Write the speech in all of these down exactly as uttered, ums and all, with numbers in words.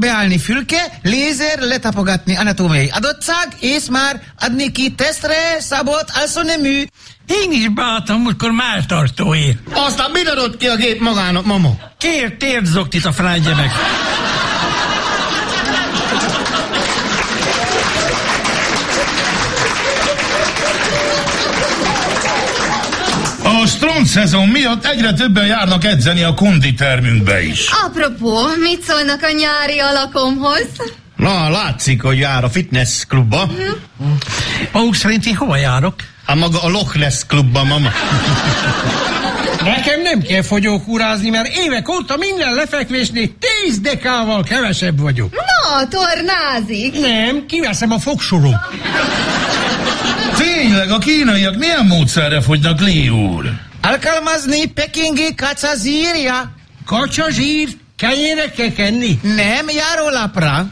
beállni fülke, lézer letapogatni anatómiai adottság, és már adni ki tesztre szabott alszonemű. Én is beálltam múltkor melltartóért. Aztán mit adott ki a gép magának, mama? Kér térdzoktit a fránygyerek. A stront szezon miatt egyre többen járnak edzeni a konditermünkbe is. Apropó, mit szólnak a nyári alakomhoz? Na, látszik, hogy jár a fitness klubba. Mm. Maguk szerint én hova járok? Hát maga a Loch Ness klubba, mama. Nekem nem kell fogyókúrázni, mert évek óta minden lefekvésnél tíz dekával kevesebb vagyok. Na, tornázik. Nem, kiveszem a fogsorom. Tényleg, a kínaiak milyen módszerre fogynak, Lee úr? Alkalmazni pekingi kacsazírja. Kacsazsír? Kenyére kell kenni? Nem, járólapra.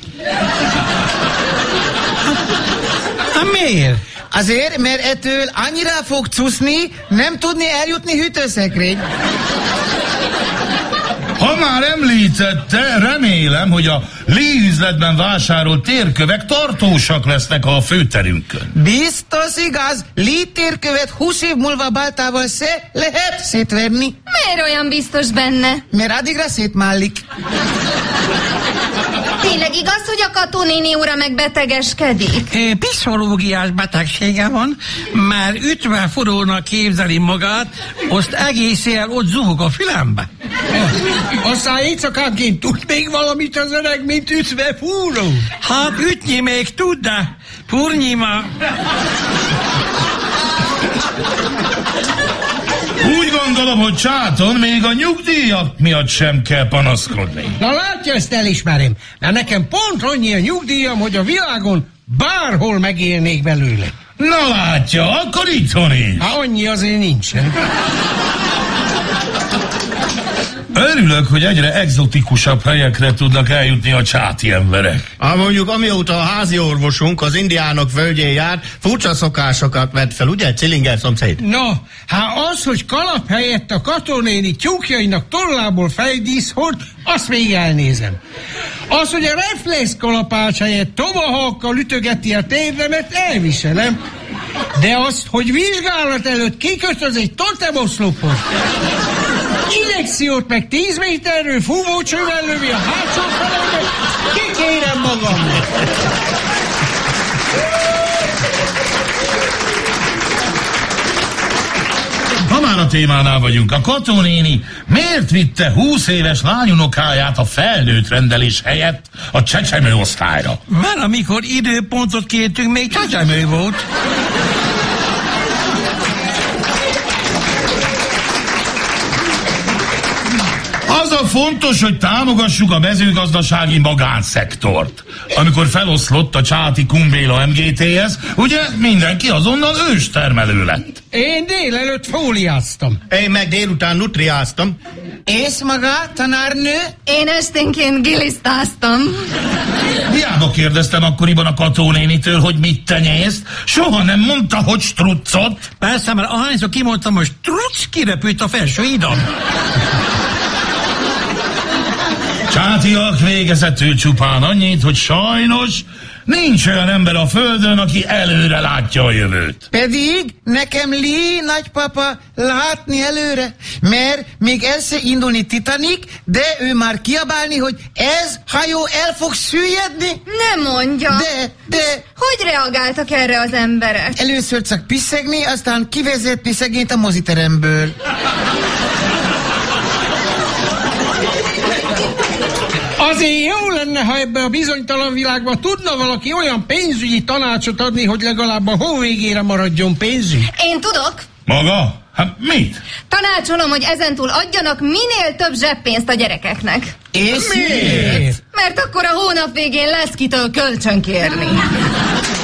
Hát miért? Azért, mert ettől annyira fog cuszni, nem tudni eljutni hűtőszekrény. Ha már említette, remélem, hogy a Lee üzletben vásárolt térkövek tartósak lesznek a főterünkön. Biztos igaz, Lee térkövet húsz év múlva baltával se lehet szétverni. Miért olyan biztos benne? Mert addigra szétmállik. Tényleg igaz, hogy a Kató néni ura megbetegeskedik? É, pszichológiás betegsége van, már ütve forrónak képzeli magát, azt egész éjjel ott zuhog a fülembe. Aztán éjszakánként tud még valamit az öreg, mint ütve fúró? Hát ütni még tud, de fúrni ma. Úgy gondolom, hogy Csáton még a nyugdíjak miatt sem kell panaszkodni. Na látja, ezt elismerem, mert nekem pont annyi a nyugdíjam, hogy a világon bárhol megélnék belőle. Na látja, akkor itthon is. Hát annyi azért nincsen. Örülök, hogy egyre egzotikusabb helyekre tudnak eljutni a csáti emberek. Hát mondjuk amióta a házi orvosunk az indiánok földjén jár, furcsa szokásokat vett fel, ugye, Cillinger szomszéd? No, hát az, hogy kalap helyett a katonéni tyúkjainak tollából fejdísz hord, azt még elnézem. Az, hogy a reflex kalapács helyett tomahawkkal ütögeti a térdemet, elviselem. De azt, hogy vizsgálat előtt kikötöz egy totemoszlopot, injekciót meg tíz méterről fúvócsővel lövi a hátsó felembe, kikérem magamnak. Ha már a témánál vagyunk, a Kató néni miért vitte húsz éves lányunokáját a felnőtt rendelés helyett a csecsemő osztályra? Mert amikor időpontot kértünk, még csecsemő volt. Az a fontos, hogy támogassuk a mezőgazdasági magánszektort. Amikor feloszlott a csáti Kumbéla em gé té es, ugye mindenki azonnal őstermelő lett. Én délelőtt fóliáztam. Én meg délután nutriáztam. És maga, tanárnő? Én esténként gilisztáztam. Hiába kérdeztem akkoriban a Kató nénitől, hogy mit tenyészt, soha nem mondta, hogy struccot. Persze, mert ahányszor kimondtam, hogy strucc, kirepült a felső idam. Csátiak végezetül csupán annyit, hogy sajnos nincs olyan ember a földön, aki előre látja a jövőt. Pedig nekem Lee nagypapa látni előre, mert még el se indulni Titanic, de ő már kiabálni, hogy ez hajó el fog süllyedni. Nem mondja. De, de... Hogy reagáltak erre az emberek? Először csak piszegni, aztán kivezetni szegényt a moziteremből. Azért jó lenne, ha ebbe a bizonytalan világban tudna valaki olyan pénzügyi tanácsot adni, hogy legalább a hó végére maradjon pénzügy. Én tudok. Maga? Hát mit? Tanácsolom, hogy ezentúl adjanak minél több zseppénzt a gyerekeknek. És miért? Mert akkor a hónap végén lesz kitől kölcsön kérni.